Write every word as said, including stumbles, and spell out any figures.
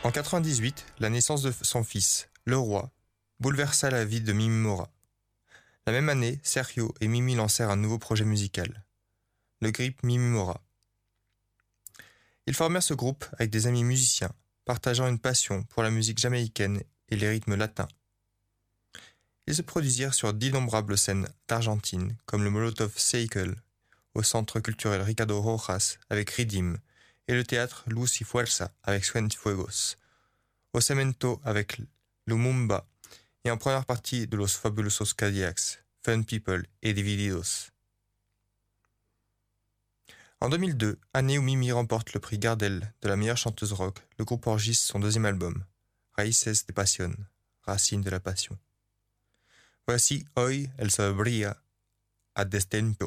En quatre-vingt-dix-huit, la naissance de son fils, le roi, bouleversa la vie de Mimi Mora. La même année, Sergio et Mimi lancèrent un nouveau projet musical, le groupe Mimi Mora. Ils formèrent ce groupe avec des amis musiciens, partageant une passion pour la musique jamaïcaine et les rythmes latins. Ils se produisirent sur d'innombrables scènes d'Argentine, comme le Molotov Cycle, au Centre culturel Ricardo Rojas avec Ridim, et le théâtre Luz y Fuerza avec Cienfuegos, au Cemento avec Lumumba, et en première partie de Los Fabulosos Cadillacs, Fun People et Divididos. En deux mille deux, année où Mimi remporte le prix Gardel de la meilleure chanteuse rock, le groupe enregistre son deuxième album, Raíces de Pasión, Racines de la Passion. Voici Hoy el Sol brilla a destempo.